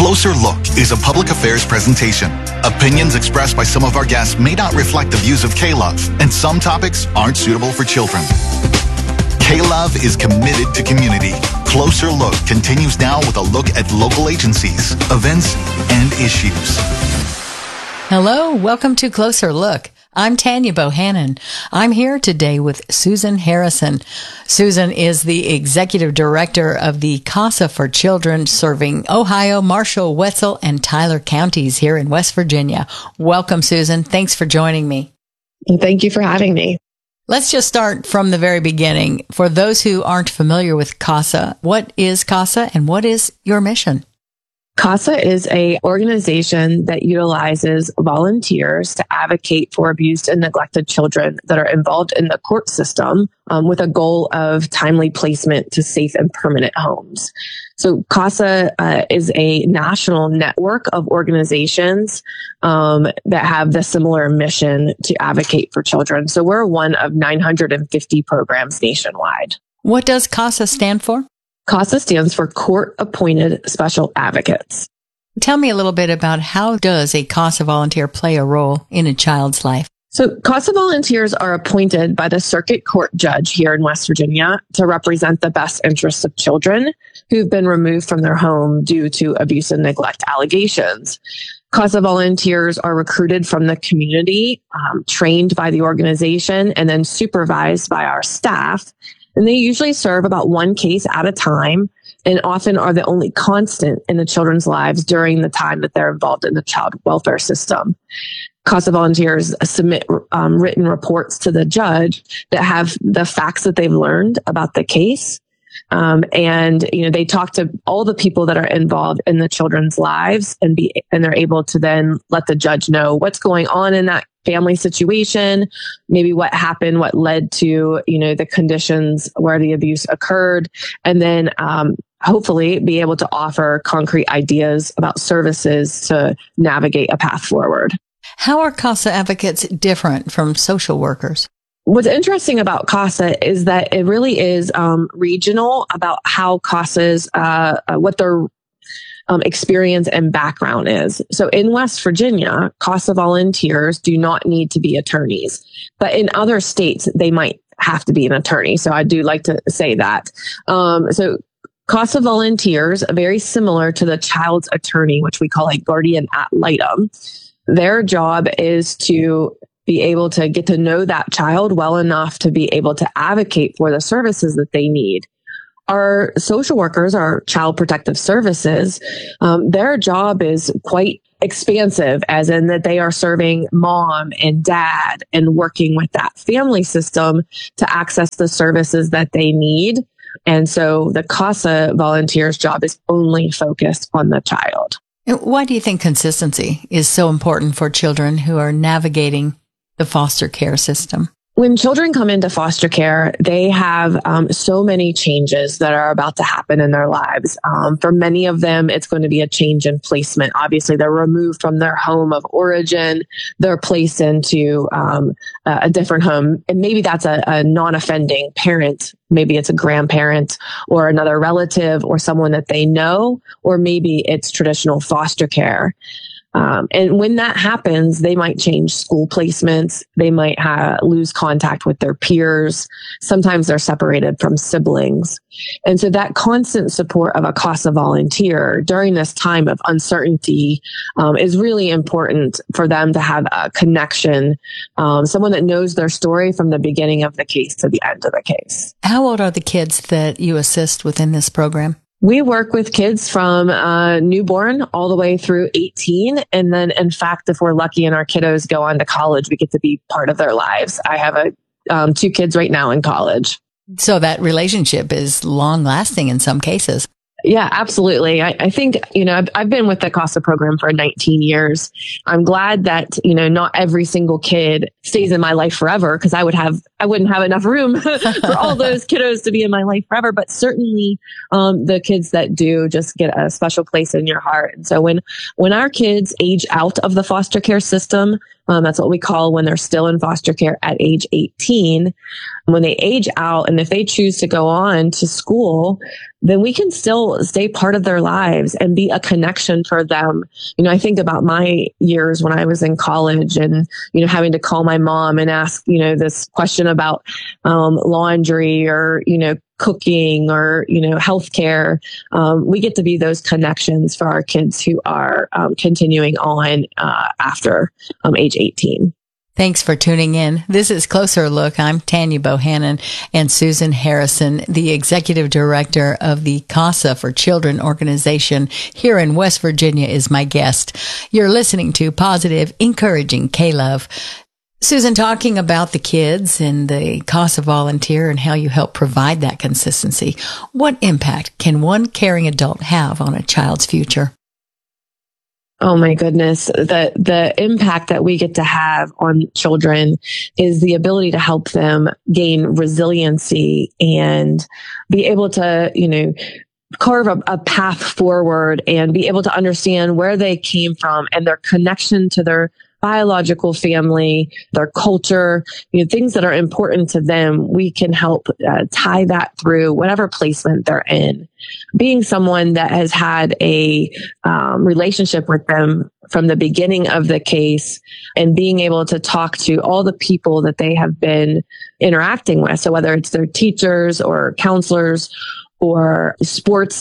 Closer Look is a public affairs presentation. Opinions expressed by some of our guests may not reflect the views of K-Love, and some topics aren't suitable for children. K-Love is committed to community. Closer Look continues now with a look at local agencies, events, and issues. Hello, welcome to Closer Look. I'm Tanya Bohannon. I'm here today with Susan Harrison. Susan is the executive director of the CASA for Children, serving Ohio, Marshall, Wetzel, and Tyler counties here in West Virginia. Welcome, Susan. Thanks for joining me. Thank you for having me. Let's just start from the very beginning. For those who aren't familiar with CASA, what is CASA and what is your mission? CASA is an organization that utilizes volunteers to advocate for abused and neglected children that are involved in the court system with a goal of timely placement to safe and permanent homes. So CASA is a national network of organizations that have the similar mission to advocate for children. So we're one of 950 programs nationwide. What does CASA stand for? CASA stands for Court Appointed Special Advocates. Tell me a little bit about how does a CASA volunteer play a role in a child's life? So CASA volunteers are appointed by the circuit court judge here in West Virginia to represent the best interests of children who've been removed from their home due to abuse and neglect allegations. CASA volunteers are recruited from the community, trained by the organization, and then supervised by our staff. And they usually serve about one case at a time and often are the only constant in the children's lives during the time that they're involved in the child welfare system. CASA volunteers submit written reports to the judge that have the facts that they've learned about the case. And they talk to all the people that are involved in the children's lives and they're able to then let the judge know what's going on in that family situation, maybe what happened, what led to, the conditions where the abuse occurred, and then, hopefully be able to offer concrete ideas about services to navigate a path forward. How are CASA advocates different from social workers? What's interesting about CASA is that it really is regional about how CASA's, what their experience and background is. So in West Virginia, CASA volunteers do not need to be attorneys, but in other states, they might have to be an attorney. So I do like to say that. So CASA volunteers are very similar to the child's attorney, which we call a guardian ad litem. Their job is to be able to get to know that child well enough to be able to advocate for the services that they need. Our social workers, our child protective services, their job is quite expansive, as in that they are serving mom and dad and working with that family system to access the services that they need. And so the CASA volunteer's job is only focused on the child. And why do you think consistency is so important for children who are navigating the foster care system? When children come into foster care, they have so many changes that are about to happen in their lives. For many of them, it's going to be a change in placement. Obviously, they're removed from their home of origin. They're placed into a different home. And maybe that's a non-offending parent. Maybe it's a grandparent or another relative or someone that they know, or maybe it's traditional foster care. And when that happens, they might change school placements. They might lose contact with their peers. Sometimes they're separated from siblings. And so that constant support of a CASA volunteer during this time of uncertainty is really important for them to have a connection, someone that knows their story from the beginning of the case to the end of the case. How old are the kids that you assist within this program? We work with kids from newborn all the way through 18. And then, in fact, if we're lucky and our kiddos go on to college, we get to be part of their lives. I have 2 kids right now in college. So that relationship is long lasting in some cases. Yeah, absolutely. I think, I've been with the CASA program for 19 years. I'm glad that, not every single kid stays in my life forever, because I wouldn't have enough room for all those kiddos to be in my life forever. But certainly, the kids that do just get a special place in your heart. And so when our kids age out of the foster care system, That's what we call when they're still in foster care at age 18. When they age out and if they choose to go on to school, then we can still stay part of their lives and be a connection for them. I think about my years when I was in college and, having to call my mom and ask, this question about laundry or, cooking or, healthcare. We get to be those connections for our kids who are continuing on after age 18. Thanks for tuning in. This is Closer Look. I'm Tanya Bohannon, and Susan Harrison, the Executive Director of the CASA for Children organization here in West Virginia, is my guest. You're listening to Positive, Encouraging K-Love. Susan, talking about the kids and the CASA volunteer and how you help provide that consistency, what impact can one caring adult have on a child's future? Oh my goodness. The impact that we get to have on children is the ability to help them gain resiliency and be able to, carve a path forward and be able to understand where they came from and their connection to their biological family, their culture, things that are important to them. We can help tie that through whatever placement they're in. Being someone that has had a relationship with them from the beginning of the case and being able to talk to all the people that they have been interacting with. So whether it's their teachers or counselors or sports,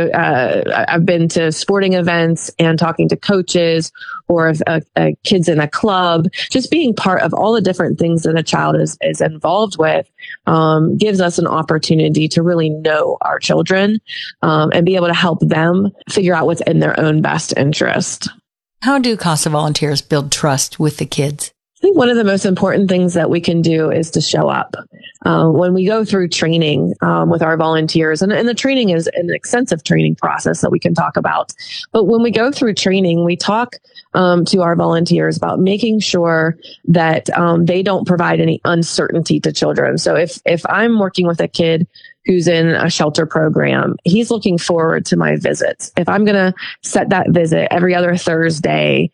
I've been to sporting events and talking to coaches or if a kid's in a club, just being part of all the different things that a child is involved with, gives us an opportunity to really know our children, and be able to help them figure out what's in their own best interest. How do CASA volunteers build trust with the kids? I think one of the most important things that we can do is to show up. When we go through training with our volunteers, and the training is an extensive training process that we can talk about. But when we go through training, we talk to our volunteers about making sure that they don't provide any uncertainty to children. So if I'm working with a kid who's in a shelter program, he's looking forward to my visits. If I'm going to set that visit every other Thursday,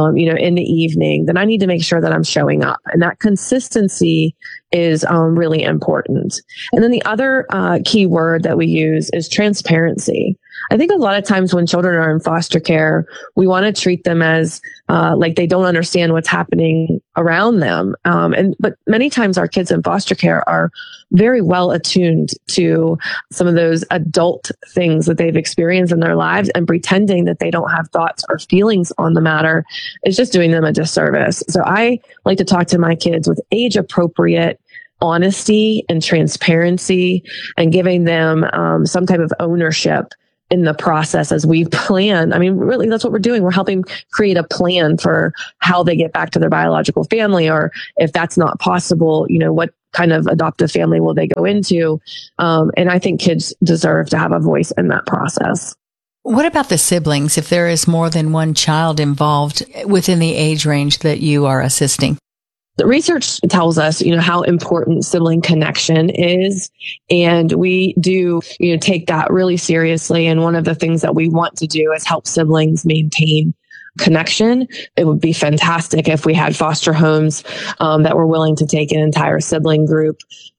in the evening, then I need to make sure that I'm showing up. And that consistency is really important. And then the other key word that we use is transparency. I think a lot of times when children are in foster care, we want to treat them as like they don't understand what's happening around them. But many times our kids in foster care are very well attuned to some of those adult things that they've experienced in their lives, and pretending that they don't have thoughts or feelings on the matter is just doing them a disservice. So I like to talk to my kids with age appropriate honesty and transparency, and giving them some type of ownership in the process as we plan. I mean, really, that's what we're doing. We're helping create a plan for how they get back to their biological family, or if that's not possible, what kind of adoptive family will they go into? And I think kids deserve to have a voice in that process. What about the siblings, if there is more than one child involved within the age range that you are assisting? The research tells us, how important sibling connection is. And we do, take that really seriously. And one of the things that we want to do is help siblings maintain connection. It would be fantastic if we had foster homes that were willing to take an entire sibling group,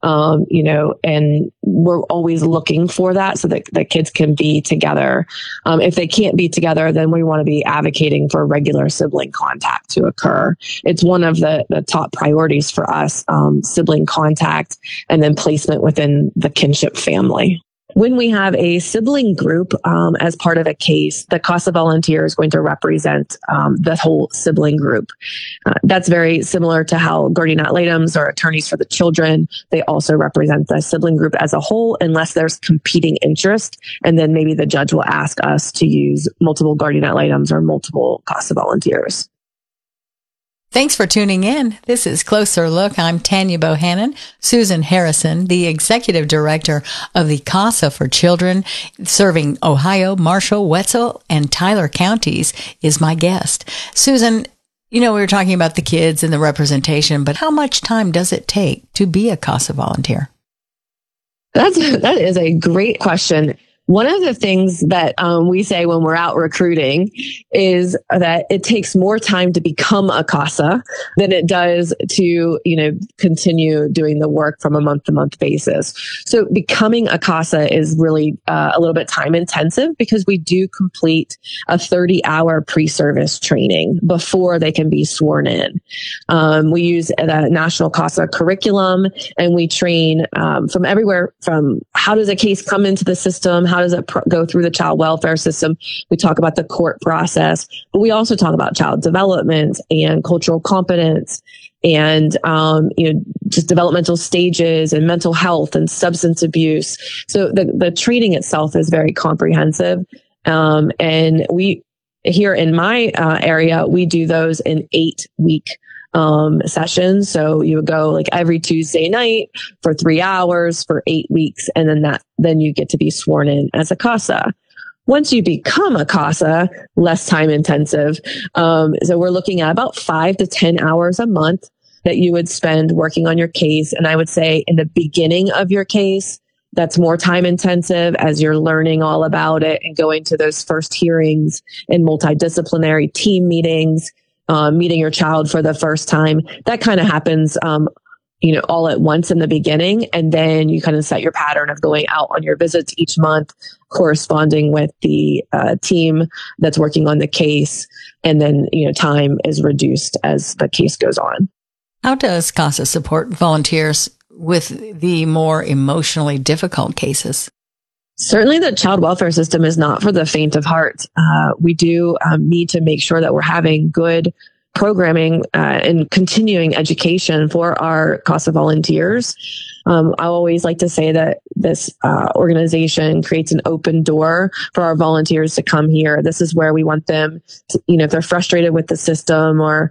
and we're always looking for that so that the kids can be together. If they can't be together, then we want to be advocating for regular sibling contact to occur. It's one of the top priorities for us, sibling contact, and then placement within the kinship family. When we have a sibling group as part of a case, the CASA volunteer is going to represent the whole sibling group. That's very similar to how guardian ad litems or attorneys for the children, they also represent the sibling group as a whole, unless there's competing interest. And then maybe the judge will ask us to use multiple guardian ad litems or multiple CASA volunteers. Thanks for tuning in. This is Closer Look. I'm Tanya Bohannon. Susan Harrison, the Executive Director of the CASA for Children, serving Ohio, Marshall, Wetzel, and Tyler counties, is my guest. Susan, we were talking about the kids and the representation, but how much time does it take to be a CASA volunteer? That is a great question. One of the things that we say when we're out recruiting is that it takes more time to become a CASA than it does to, continue doing the work from a month-to-month basis. So becoming a CASA is really a little bit time intensive because we do complete a 30-hour pre-service training before they can be sworn in. We use the National CASA curriculum, and we train from everywhere from how does a case come into the system, how does it go through the child welfare system. We talk about the court process, but we also talk about child development and cultural competence and, just developmental stages and mental health and substance abuse. So the training itself is very comprehensive. And we here in my area, we do those in 8-week sessions. So you would go like every Tuesday night for 3 hours for 8 weeks. And then you get to be sworn in as a CASA. Once you become a CASA, less time intensive. So we're looking at about 5 to 10 hours a month that you would spend working on your case. And I would say in the beginning of your case, that's more time intensive as you're learning all about it and going to those first hearings and multidisciplinary team meetings. Meeting your child for the first time. That kind of happens, all at once in the beginning. And then you kind of set your pattern of going out on your visits each month, corresponding with the team that's working on the case. And then, time is reduced as the case goes on. How does CASA support volunteers with the more emotionally difficult cases? Certainly the child welfare system is not for the faint of heart. We do need to make sure that we're having good programming and continuing education for our CASA volunteers. I always like to say that this organization creates an open door for our volunteers to come here. This is where we want them to, if they're frustrated with the system or,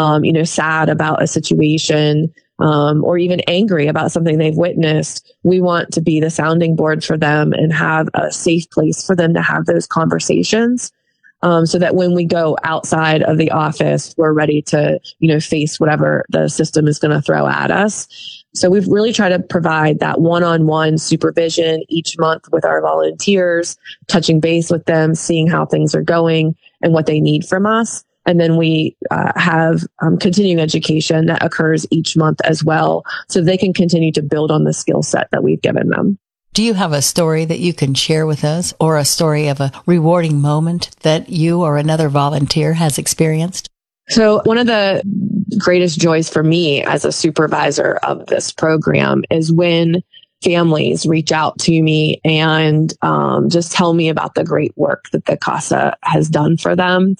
sad about a situation, or even angry about something they've witnessed, we want to be the sounding board for them and have a safe place for them to have those conversations. So that when we go outside of the office, we're ready to, face whatever the system is going to throw at us. So we've really tried to provide that one-on-one supervision each month with our volunteers, touching base with them, seeing how things are going and what they need from us. And then we have continuing education that occurs each month as well, so they can continue to build on the skill set that we've given them. Do you have a story that you can share with us, or a story of a rewarding moment that you or another volunteer has experienced? So one of the greatest joys for me as a supervisor of this program is when families reach out to me and just tell me about the great work that the CASA has done for them.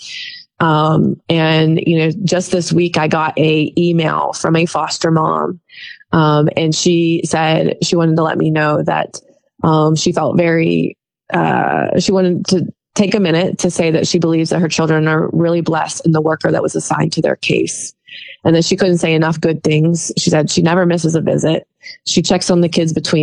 Just this week, I got a email from a foster mom. And she said she wanted to let me know that, she felt she wanted to take a minute to say that she believes that her children are really blessed in the worker that was assigned to their case. And that she couldn't say enough good things. She said she never misses a visit. She checks on the kids between